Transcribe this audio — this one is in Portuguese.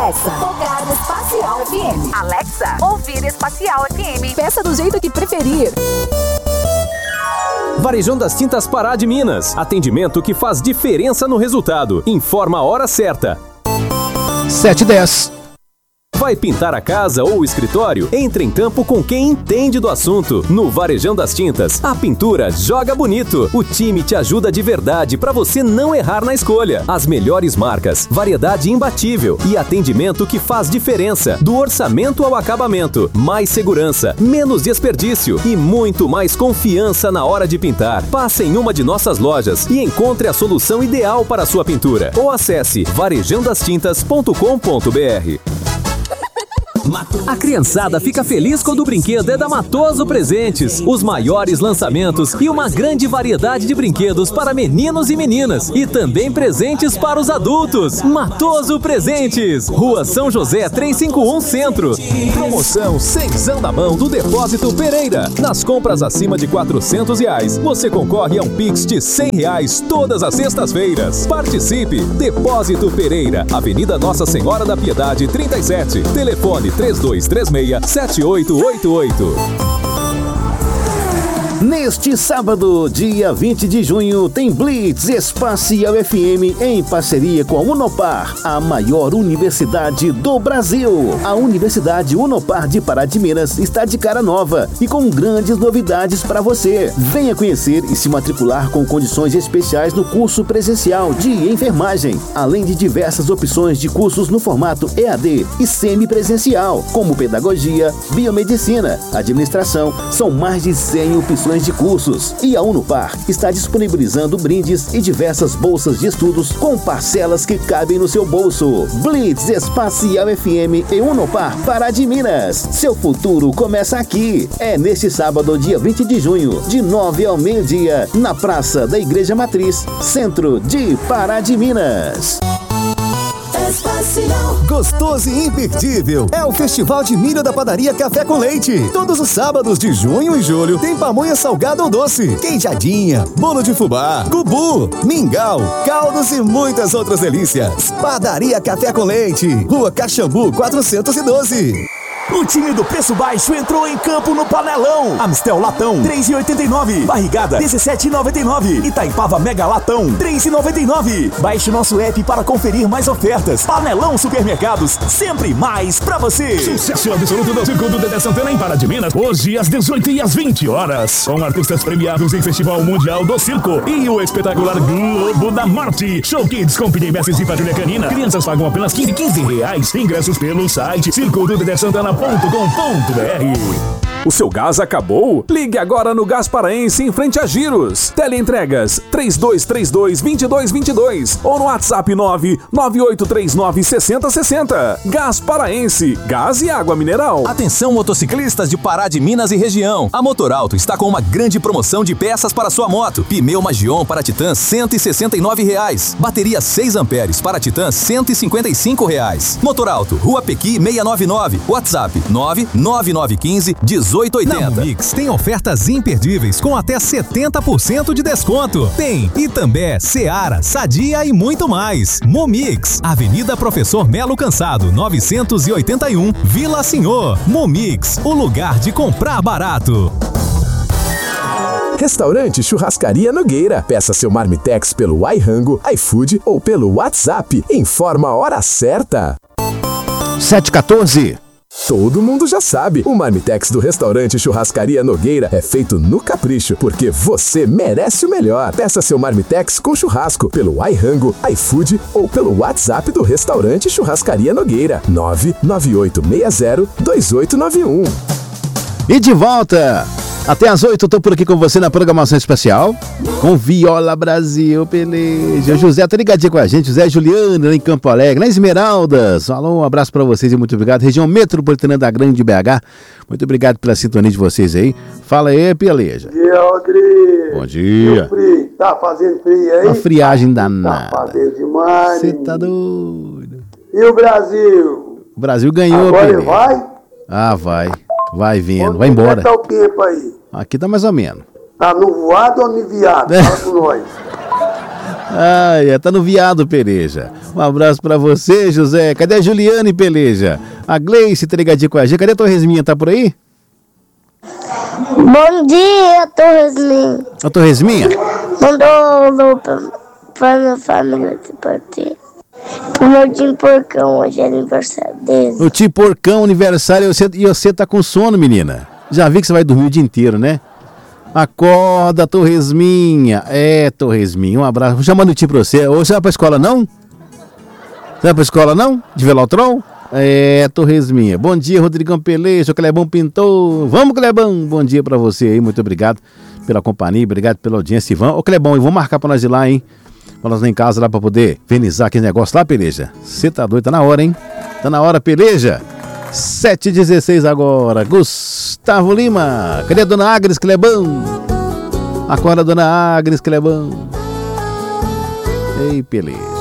Alexa, tocar Espacial FM. Alexa, ouvir Espacial FM. Peça do jeito que preferir. Varejão das Tintas Pará de Minas. Atendimento que faz diferença no resultado. Informa a hora certa. 7h10. Vai pintar a casa ou o escritório? Entre em campo com quem entende do assunto. No Varejão das Tintas, a pintura joga bonito. O time te ajuda de verdade para você não errar na escolha. As melhores marcas, variedade imbatível e atendimento que faz diferença. Do orçamento ao acabamento, mais segurança, menos desperdício e muito mais confiança na hora de pintar. Passe em uma de nossas lojas e encontre a solução ideal para a sua pintura. Ou acesse varejandastintas.com.br. A criançada fica feliz quando o brinquedo é da Matoso Presentes. Os maiores lançamentos e uma grande variedade de brinquedos para meninos e meninas. E também presentes para os adultos. Matoso Presentes, Rua São José 351 Centro. Promoção 100 da mão do Depósito Pereira. Nas compras acima de R$400, você concorre a um Pix de R$100 todas as sextas-feiras. Participe! Depósito Pereira, Avenida Nossa Senhora da Piedade 37. Telefone 3236-7888. Neste sábado, dia 20 de junho, tem Blitz Espacial FM em parceria com a Unopar, a maior universidade do Brasil. A Universidade Unopar de Pará de Minas está de cara nova e com grandes novidades para você. Venha conhecer e se matricular com condições especiais no curso presencial de enfermagem, além de diversas opções de cursos no formato EAD e semipresencial, como pedagogia, biomedicina, administração. São mais de 100 opções de cursos e a Unopar está disponibilizando brindes e diversas bolsas de estudos com parcelas que cabem no seu bolso. Blitz Espacial FM e Unopar Pará de Minas. Seu futuro começa aqui. É neste sábado, dia 20 de junho, de 9 ao meio-dia, na Praça da Igreja Matriz, centro de Pará de Minas. Gostoso e imperdível é o Festival de Milho da Padaria Café com Leite. Todos os sábados de junho e julho tem pamonha salgada ou doce, queijadinha, bolo de fubá, cubu, mingau, caldos e muitas outras delícias. Padaria Café com Leite, Rua Caxambu 412. O time do Preço Baixo entrou em campo no Panelão. Amistel Latão, R$3,89. Barrigada, R$17,99. Itaipava Mega Latão, R$3,99. Baixe nosso app para conferir mais ofertas. Panelão Supermercados, sempre mais pra você. Sucesso absoluto do Circuito Dedé Santana em Pará de Minas. Hoje às 18 e às 20 horas. Com artistas premiados em Festival Mundial do Circo. E o espetacular Globo da Morte. Show Kids com Pini Mestres e Patrulha Canina. Crianças pagam apenas R$15. Ingressos pelo site circuitodedesantana.com.br. O seu gás acabou? Ligue agora no Gás Paraense em frente a Giros. Teleentregas 3232-2222 ou no WhatsApp 99839-6060. Gás Paraense, gás e água mineral. Atenção motociclistas de Pará de Minas e região. A Motorauto está com uma grande promoção de peças para sua moto. Pneu Magion para Titan R$169. Bateria 6 amperes para Titan R$155. Motorauto, Rua Pequi 699. WhatsApp 99915-1880. Na Mix tem ofertas imperdíveis com até 70% de desconto. Tem Itambé, Seara, Sadia e muito mais. Momix, Avenida Professor Melo Cansado, 981, Vila Senhor. Momix, o lugar de comprar barato. Restaurante Churrascaria Nogueira. Peça seu Marmitex pelo iRango, iFood ou pelo WhatsApp. Informa a hora certa. 7h14. Todo mundo já sabe, o Marmitex do Restaurante Churrascaria Nogueira é feito no capricho, porque você merece o melhor. Peça seu Marmitex com churrasco pelo iRango, iFood ou pelo WhatsApp do Restaurante Churrascaria Nogueira, 998602891. E de volta! Até às 8 eu tô por aqui com você na programação especial com Viola Brasil, beleza. José tá ligadinho com a gente, José Juliano lá em Campo Alegre, na Esmeraldas. Alô, um abraço pra vocês e muito obrigado. Região metropolitana da Grande BH, muito obrigado pela sintonia de vocês aí. Fala aí, peleja. Bom dia, Rodrigo. Bom dia. Frio. Tá fazendo frio aí? Uma friagem danada. Tá fazendo demais. Você tá doido. E o Brasil? O Brasil ganhou, agora peleja. Vai? Ah, vai. Vai vindo, vai embora. Como é que tá o tempo aí? Aqui tá mais ou menos. Tá nuvoado ou niviado? Fala com nós. Tá no viado, Peleja. Um abraço pra você, José. Cadê a Juliane, Peleja? A Gleice tá ligadinha com a gente. Cadê a Torresminha? Tá por aí? Bom dia, Torresminha. A Torresminha? Mandou um alô pra minha família de partir. O meu tio Porcão, hoje é aniversário dele. O tio Porcão, aniversário, e você tá com sono, menina? Já vi que você vai dormir o dia inteiro, né? Acorda, Torresminha. Torresminha, um abraço. Vou chamando o tio pra você. Hoje você vai pra escola, não? Você vai pra escola, não? De Velotrol? Torresminha. Bom dia, Rodrigão Peleja. O Clebão pintou. Vamos, Clebão. Bom dia pra você aí. Muito obrigado pela companhia. Obrigado pela audiência, Ivan. Ô, Clebão, eu vou marcar pra nós ir lá, hein? Pra nós lá em casa, lá pra poder venizar aquele negócio lá, Peleja. Você tá doido? Tá na hora, hein? Tá na hora, Peleja. 7h16 agora. Gustavo Lima. Cadê a dona Agnes, Clebão? Acorda, dona Agnes, Clebão. Ei, Peleja.